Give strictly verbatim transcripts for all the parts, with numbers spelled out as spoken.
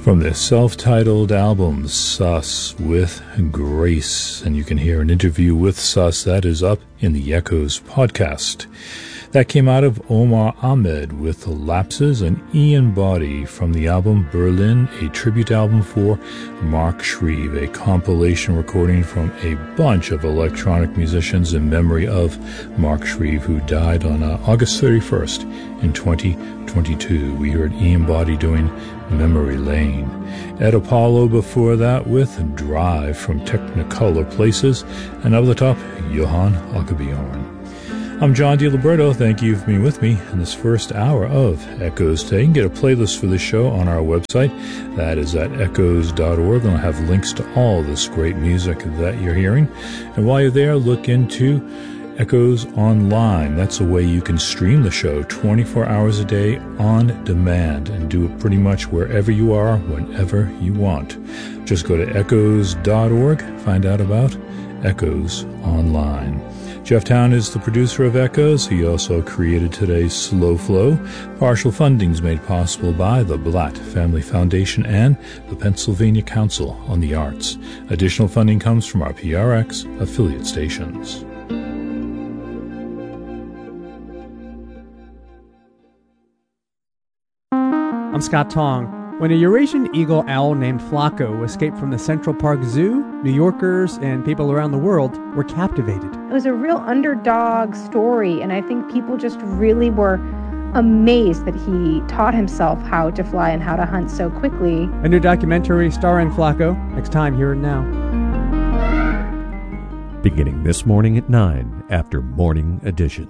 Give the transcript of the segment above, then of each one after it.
From their self-titled album, Sus with Grace. And you can hear an interview with Sus that is up in the Echoes podcast. That came out of Omar Ahmed with Lapses, and Ian Boddy from the album Berlin, a tribute album for Mark Shreve, a compilation recording from a bunch of electronic musicians in memory of Mark Shreve, who died on uh, August thirty-first in twenty twenty-two. We heard Ian Boddy doing Memory Lane. Ed Apollo before that with Drive from Technicolor Places, and up the top, Johan Åkerbjörn. I'm John DiLiberto. Thank you for being with me in this first hour of Echoes Today. You can get a playlist for the show on our website. That is at echoes dot org, and I'll have links to all this great music that you're hearing. And while you're there, look into Echoes Online. That's a way you can stream the show twenty-four hours a day on demand and do it pretty much wherever you are, whenever you want. Just go to echoes dot org, find out about Echoes Online. Jeff Town is the producer of Echoes. He also created today's Slow Flow. Partial funding is made possible by the Blatt Family Foundation and the Pennsylvania Council on the Arts. Additional funding comes from our P R X affiliate stations. I'm Scott Tong. When a Eurasian eagle owl named Flaco escaped from the Central Park Zoo, New Yorkers and people around the world were captivated. It was a real underdog story, and I think people just really were amazed that he taught himself how to fly and how to hunt so quickly. A new documentary starring Flaco, next time here and now. Beginning this morning at nine after Morning Edition.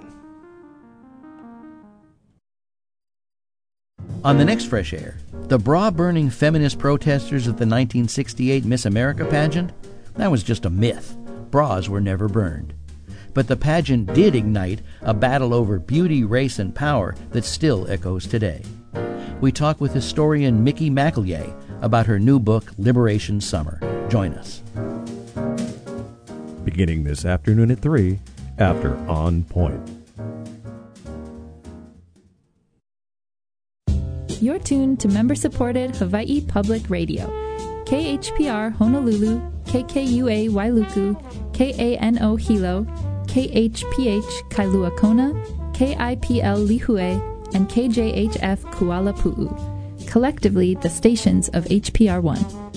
On the next Fresh Air, the bra-burning feminist protesters at the nineteen sixty-eight Miss America pageant? That was just a myth. Bras were never burned. But the pageant did ignite a battle over beauty, race, and power that still echoes today. We talk with historian Mickey McEllier about her new book, Liberation Summer. Join us. Beginning this afternoon at three after On Point. You're tuned to member-supported Hawaii Public Radio. K H P R Honolulu, K K U A Wailuku, K A N O Hilo, K H P H Kailua Kona, K I P L Lihue, and K J H F Kuala Pu'u. Collectively, the stations of H P R one.